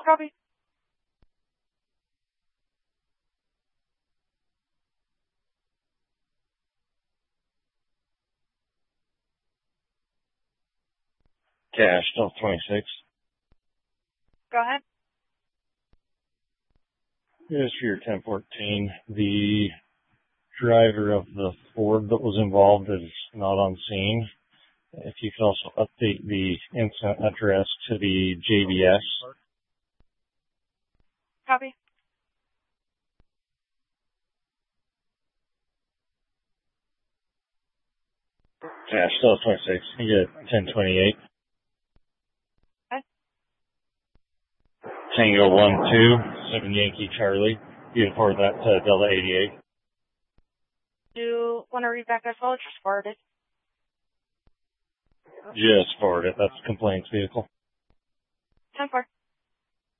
Copy. Cash, Delta 26. Go ahead. Yes, for your 1014. The driver of the Ford that was involved is not on scene. If you could also update the incident address to the JBS. Copy. Cash, Delta 26. You get 1028. Okay. Tango 1-2, 7 Yankee Charlie. You can forward that to Delta 88. Do you want to read back as well or just forward it? Just forward it. That's the complaints vehicle. 10-4.